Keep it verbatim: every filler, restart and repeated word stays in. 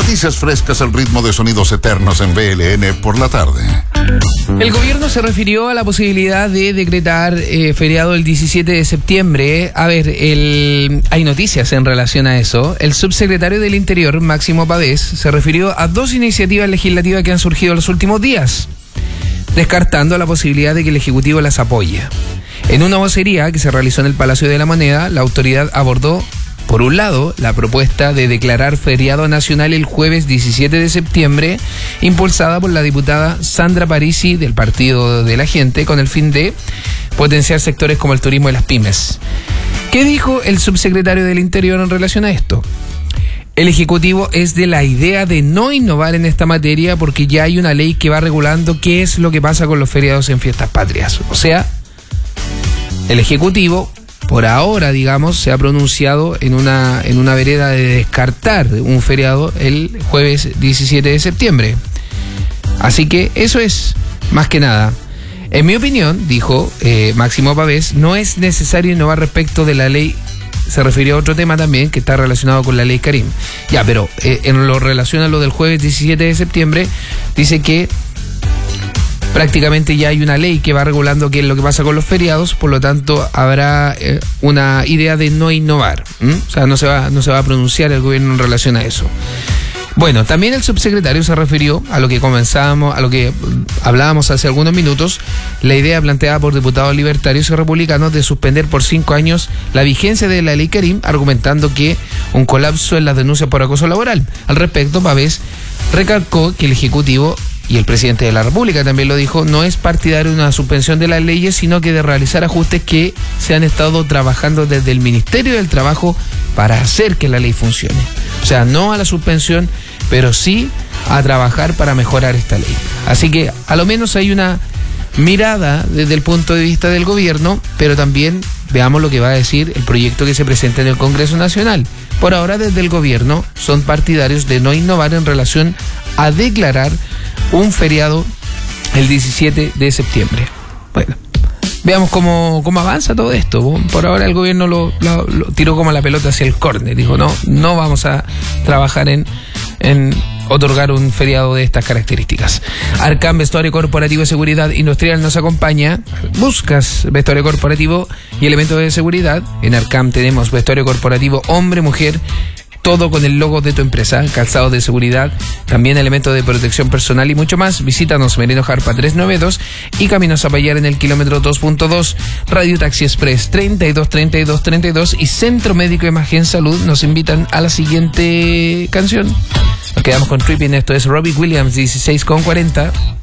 Noticias frescas al ritmo de sonidos eternos en B L N por la tarde. El gobierno se refirió a la posibilidad de decretar eh, feriado el diecisiete de septiembre. A ver, el... hay noticias en relación a eso. El subsecretario del Interior, Máximo Pavés, se refirió a dos iniciativas legislativas que han surgido en los últimos días, descartando la posibilidad de que el Ejecutivo las apoye. En una vocería que se realizó en el Palacio de la Moneda, la autoridad abordó, por un lado, la propuesta de declarar feriado nacional el jueves diecisiete de septiembre, impulsada por la diputada Sandra Parisi del Partido de la Gente, con el fin de potenciar sectores como el turismo y las pymes. ¿Qué dijo el subsecretario del Interior en relación a esto? El Ejecutivo es de la idea de no innovar en esta materia porque ya hay una ley que va regulando qué es lo que pasa con los feriados en fiestas patrias. O sea, el Ejecutivo, por ahora, digamos, se ha pronunciado en una, en una vereda de descartar un feriado el jueves diecisiete de septiembre. Así que eso es, más que nada. En mi opinión, dijo eh, Máximo Pavés, no es necesario innovar respecto de la ley. Se refirió a otro tema también que está relacionado con la ley Karim. Ya, pero eh, en lo relacionado a lo del jueves diecisiete de septiembre, dice que prácticamente ya hay una ley que va regulando qué es lo que pasa con los feriados, por lo tanto habrá eh, una idea de no innovar. ¿Mm? O sea, no se va, no se va a pronunciar el gobierno en relación a eso. Bueno, también el subsecretario se refirió a lo que comenzábamos, a lo que hablábamos hace algunos minutos, la idea planteada por diputados libertarios y republicanos de suspender por cinco años la vigencia de la ley Karim, argumentando que un colapso en las denuncias por acoso laboral. Al respecto, Pavés recalcó que el Ejecutivo, y el presidente de la República también lo dijo, no es partidario de una suspensión de las leyes, sino que de realizar ajustes que se han estado trabajando desde el Ministerio del Trabajo para hacer que la ley funcione. O sea, no a la suspensión, pero sí a trabajar para mejorar esta ley. Así que a lo menos hay una mirada desde el punto de vista del gobierno, pero también veamos lo que va a decir el proyecto que se presenta en el Congreso Nacional. Por ahora, desde el gobierno son partidarios de no innovar en relación a declarar un feriado el diecisiete de septiembre. Bueno, veamos cómo, cómo avanza todo esto. Por ahora el gobierno lo, lo, lo tiró como la pelota hacia el córner. Dijo, no, no vamos a trabajar en, en otorgar un feriado de estas características. Arcam Vestuario Corporativo de Seguridad Industrial nos acompaña. Buscas vestuario corporativo y elementos de seguridad. En Arcam tenemos vestuario corporativo hombre, mujer, todo con el logo de tu empresa, calzado de seguridad, también elementos de protección personal y mucho más. Visítanos Merino Jarpa trescientos noventa y dos y Camino Zapallar en el kilómetro dos punto dos. Radio Taxi Express treinta y dos treinta y dos treinta y dos y Centro Médico Imagen Salud nos invitan a la siguiente canción. Nos quedamos con Tripping, esto es Robbie Williams, dieciséis con cuarenta.